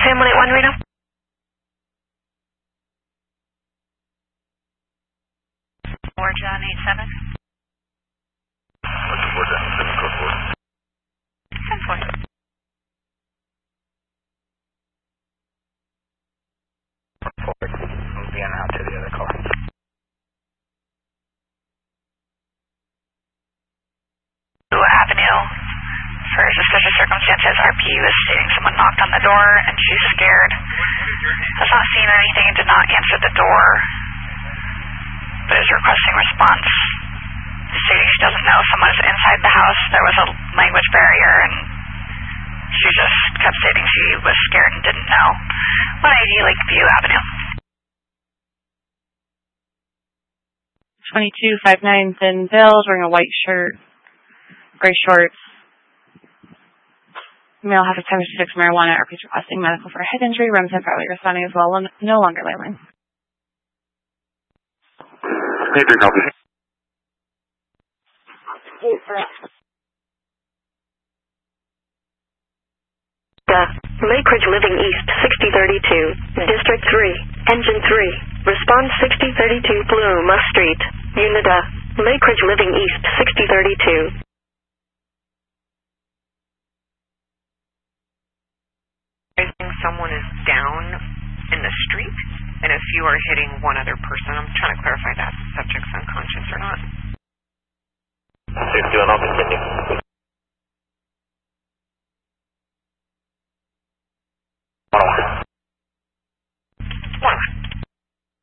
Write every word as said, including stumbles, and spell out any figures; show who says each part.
Speaker 1: M one eight one, Reno.
Speaker 2: four John eight seven.
Speaker 3: four John eight seven, code four.
Speaker 2: ten four.
Speaker 3: Forward. Moving on out to the other car.
Speaker 2: Avenue. For suspicious circumstances, R P was stating someone knocked on the door and she's scared. Has not seen anything and did not answer the door, but is requesting response. Stating she doesn't know if someone is inside the house. There was a language barrier and she just kept stating she was scared and didn't know. one eighty Lakeview Avenue.
Speaker 4: twenty-two fifty-nine thin build, wearing a white shirt, gray shorts. Male has a ten fifty-six marijuana. R P is requesting medical for a head injury. Runs and probably responding as well. No longer labeling.
Speaker 3: Hey, three copy.
Speaker 1: Lake Ridge Living East, sixty thirty-two, District three, Engine three, Response sixty thirty-two Bluma Street, Unida, Lake Ridge Living East, sixty thirty-two.
Speaker 5: I think someone is down in the street, and if you are hitting one other person, I'm trying to clarify that subject's unconscious or not.
Speaker 3: six two and open.